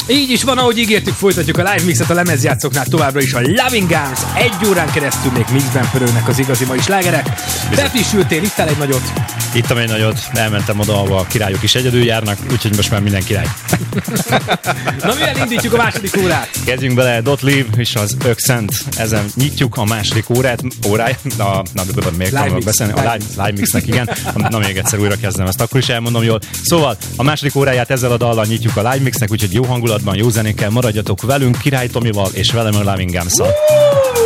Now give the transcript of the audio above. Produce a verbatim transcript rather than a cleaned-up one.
Így is van, ahogy ígértük, folytatjuk a live mixet a lemezjátszóknál továbbra is a Loving Guns. Egy órán keresztül még mixben pörögnek az igazi mai slágerek. Te frissültél, ittál egy nagyot. Ittam egy nagyot, elmentem oda, ahol a királyok is egyedül járnak, úgyhogy most már minden király. Na, mivel indítjuk a második órát? Kezdjünk bele, Dot Live és az Ökszent. Ezen nyitjuk a második órát, óráját, na, na, de még tanulok beszélni, a live, live mixnek, igen. Na, még egyszer újra kezdem, ezt akkor is elmondom jól. Szóval a második óráját ezzel a dallal nyitjuk a live mixnek, úgyhogy jó hangulatban, jó zenékkel maradjatok velünk, Király Tomival és velem a Loving Guns-szal.